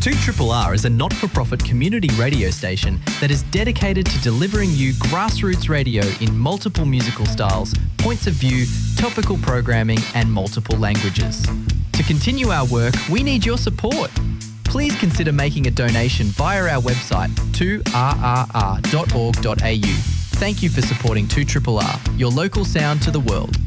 2RRR is a not-for-profit community radio station that is dedicated to delivering you grassroots radio in multiple musical styles, points of view, topical programming and multiple languages. To continue our work, we need your support. Please consider making a donation via our website 2rrr.org.au. Thank you for supporting 2RRR, your local sound to the world.